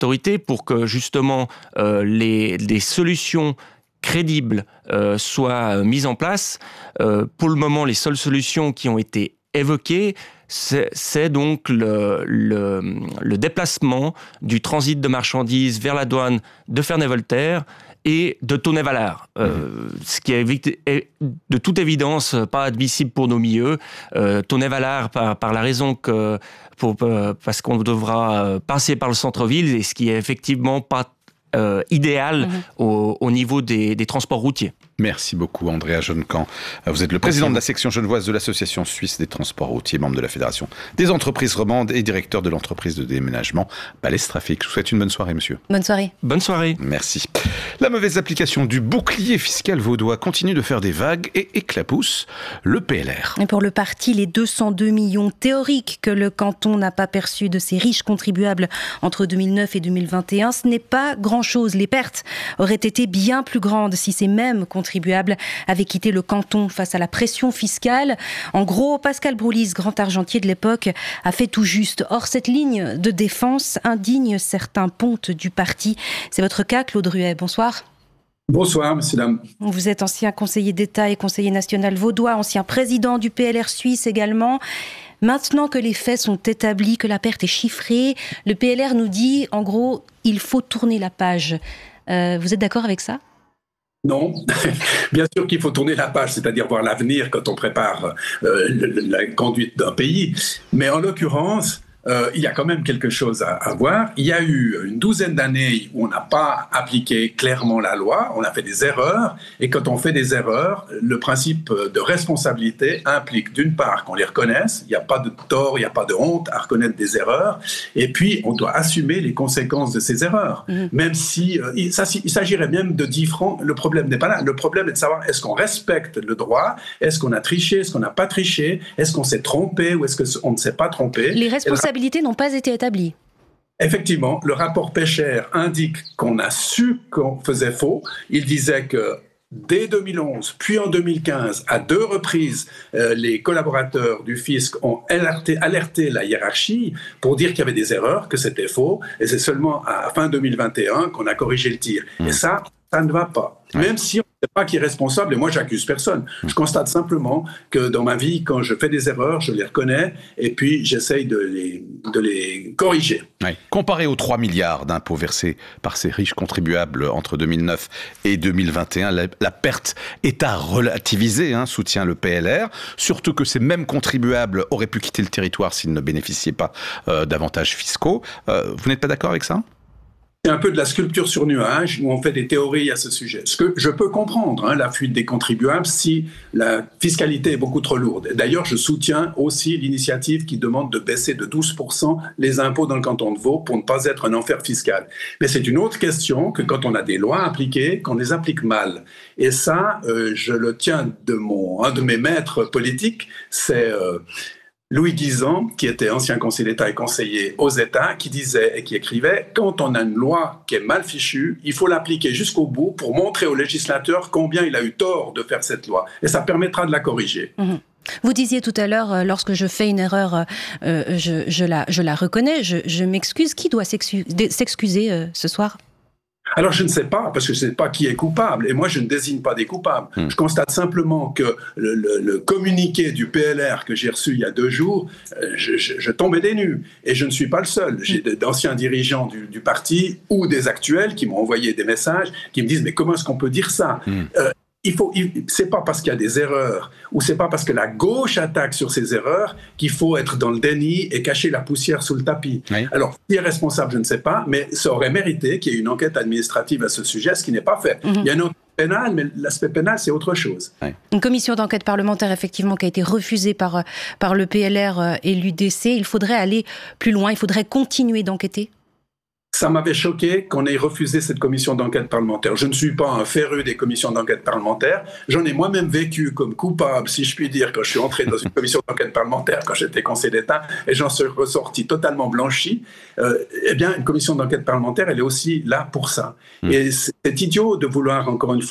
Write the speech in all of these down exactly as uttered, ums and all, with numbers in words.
autorités pour que justement euh, les, les solutions crédibles euh, soient mises en place. Euh, pour le moment, les seules solutions qui ont été évoquées, c'est, c'est donc le, le, le déplacement du transit de marchandises vers la douane de Ferney-Voltaire et de Tonnet-Valard, euh, mmh. ce qui est, est de toute évidence pas admissible pour nos milieux. Euh, Tonnet-Valard, par, par la raison que, pour, parce qu'on devra passer par le centre-ville, et ce qui est effectivement pas euh, idéal mmh. au, au niveau des, des transports routiers. Merci beaucoup Andrea Jonquin. Vous êtes le président de la section genevoise de l'Association suisse des transports routiers, membre de la Fédération des entreprises romandes et directeur de l'entreprise de déménagement Balèze-Trafic. Je vous souhaite une bonne soirée, monsieur. Bonne soirée. Bonne soirée. Merci. La mauvaise application du bouclier fiscal vaudois continue de faire des vagues et éclabousse le P L R. Et pour le parti, les deux cent deux millions théoriques que le canton n'a pas perçus de ses riches contribuables entre deux mille neuf et deux mille vingt et un, ce n'est pas grand-chose. Les pertes auraient été bien plus grandes si ces mêmes contribuables avaient quitté le canton face à la pression fiscale. En gros, Pascal Broulis, grand argentier de l'époque, a fait tout juste. Or, cette ligne de défense indigne certains pontes du parti. C'est votre cas, Claude Ruet. Bonsoir. Bonsoir, messieurs, dames. Vous êtes ancien conseiller d'État et conseiller national vaudois, ancien président du P L R suisse également. Maintenant que les faits sont établis, que la perte est chiffrée, le P L R nous dit, en gros, il faut tourner la page. Euh, vous êtes d'accord avec ça ? Non, bien sûr qu'il faut tourner la page, c'est-à-dire voir l'avenir quand on prépare euh, la conduite d'un pays. Mais en l'occurrence, euh, il y a quand même quelque chose à, à voir. Il y a eu une douzaine d'années où on n'a pas appliqué clairement la loi, on a fait des erreurs. Et quand on fait des erreurs, le principe de responsabilité implique d'une part qu'on les reconnaisse, il n'y a pas de tort, il n'y a pas de honte à reconnaître des erreurs. Et puis, on doit assumer les conséquences de ces erreurs. Mmh. Même si, euh, il, ça, il s'agirait même de dix francs, le problème n'est pas là. Le problème est de savoir, est-ce qu'on respecte le droit? Est-ce qu'on a triché? Est-ce qu'on n'a pas triché? Est-ce qu'on s'est trompé ou est-ce qu'on ne s'est pas trompé? Les responsabilités n'ont pas été établies. Effectivement, le rapport Pécher indique qu'on a su qu'on faisait faux. Il disait que dès deux mille onze, puis en deux mille quinze, à deux reprises, euh, les collaborateurs du fisc ont alerté, alerté la hiérarchie pour dire qu'il y avait des erreurs, que c'était faux, et c'est seulement à fin deux mille vingt et un qu'on a corrigé le tir. Mmh. Et ça, ça ne va pas. Ouais. Même si on ne sait pas qui est responsable, et moi j'accuse personne. Mmh. Je constate simplement que dans ma vie, quand je fais des erreurs, je les reconnais, et puis j'essaye de les, de les corriger. Ouais. Comparé aux trois milliards d'impôts versés par ces riches contribuables entre deux mille neuf et deux mille vingt et un, la, la perte est à relativiser, hein, soutient le P L R, surtout que ces mêmes contribuables auraient pu quitter le territoire s'ils ne bénéficiaient pas euh, d'avantages fiscaux. Euh, vous n'êtes pas d'accord avec ça ? C'est un peu de la sculpture sur nuage où on fait des théories à ce sujet. Ce que je peux comprendre, hein, la fuite des contribuables, si la fiscalité est beaucoup trop lourde. D'ailleurs, je soutiens aussi l'initiative qui demande de baisser de douze pour cent les impôts dans le canton de Vaud pour ne pas être un enfer fiscal. Mais c'est une autre question que quand on a des lois appliquées, qu'on les applique mal. Et ça, euh, je le tiens de mon, un de mes maîtres politiques, c'est... Euh, Louis Guisan, qui était ancien conseiller d'État et conseiller aux États, qui disait et qui écrivait « Quand on a une loi qui est mal fichue, il faut l'appliquer jusqu'au bout pour montrer au législateur combien il a eu tort de faire cette loi. Et ça permettra de la corriger. Mmh. » Vous disiez tout à l'heure, euh, lorsque je fais une erreur, euh, je, je, la, je la reconnais, je, je m'excuse. Qui doit s'excuser, s'excuser euh, ce soir ? Alors, je ne sais pas, parce que je ne sais pas qui est coupable. Et moi, je ne désigne pas des coupables. Mmh. Je constate simplement que le, le, le communiqué du P L R que j'ai reçu il y a deux jours, euh, je, je, je tombais des nues. Et je ne suis pas le seul. J'ai d'anciens dirigeants du, du parti ou des actuels qui m'ont envoyé des messages qui me disent « Mais comment est-ce qu'on peut dire ça mmh. ?» euh, Il faut, il, c'est pas parce qu'il y a des erreurs ou c'est pas parce que la gauche attaque sur ces erreurs qu'il faut être dans le déni et cacher la poussière sous le tapis. Oui. Alors, qui est responsable, je ne sais pas, mais ça aurait mérité qu'il y ait une enquête administrative à ce sujet, ce qui n'est pas fait. Mm-hmm. Il y a une enquête pénale, mais l'aspect pénal, c'est autre chose. Oui. Une commission d'enquête parlementaire, effectivement, qui a été refusée par, par le P L R et l'U D C. Il faudrait aller plus loin, il faudrait continuer d'enquêter. Ça m'avait choqué qu'on ait refusé cette commission d'enquête parlementaire. Je ne suis pas un féru des commissions d'enquête parlementaire. J'en ai moi-même vécu comme coupable, si je puis dire, quand je suis entré dans une commission d'enquête parlementaire, quand j'étais conseiller d'État, et j'en suis ressorti totalement blanchi. Euh, eh bien, une commission d'enquête parlementaire, elle est aussi là pour ça. Mmh. Et c'est idiot de vouloir, encore une fois,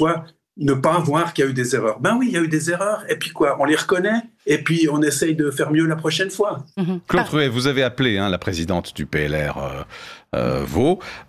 ne pas voir qu'il y a eu des erreurs. Ben oui, il y a eu des erreurs, et puis quoi, on les reconnaît, et puis on essaye de faire mieux la prochaine fois. Mmh. Claude Ruet, vous avez appelé hein, la présidente du P L R, euh, euh, Vaud.